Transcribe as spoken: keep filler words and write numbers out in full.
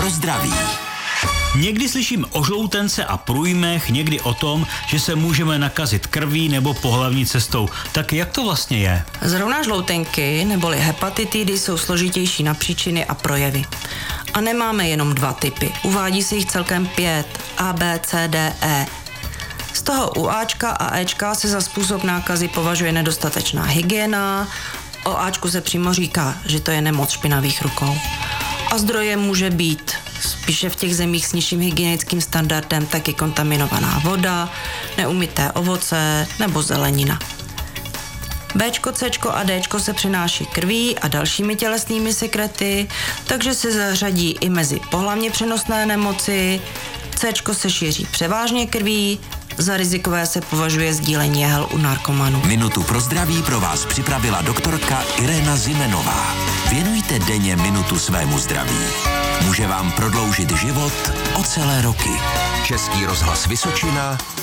pro zdraví. Někdy slyším o žloutence a průjmech, někdy o tom, že se můžeme nakazit krví nebo pohlavní cestou. Tak jak to vlastně je? Zrovna žloutenky neboli hepatitidy jsou složitější na příčiny a projevy. A nemáme jenom dva typy. Uvádí se jich celkem pět. A, B, C, D, E. Z toho u Ačka a Ečka se za způsob nákazy považuje nedostatečná hygiena. O Ačku se přímo říká, že to je nemoc špinavých rukou. A zdrojem může být spíše v těch zemích s nižším hygienickým standardem taky kontaminovaná voda, neumyté ovoce nebo zelenina. Bčko, Cčko a Dčko se přináší krví a dalšími tělesnými sekrety, takže se zařadí i mezi pohlavně přenosné nemoci. Cčko se šíří převážně krví, za rizikové se považuje sdílení jehel u narkomanů. Minutu pro zdraví pro vás připravila doktorka Irena Zimenová. Věnujte denně minutu svému zdraví. Může vám prodloužit život o celé roky. Český rozhlas Vysočina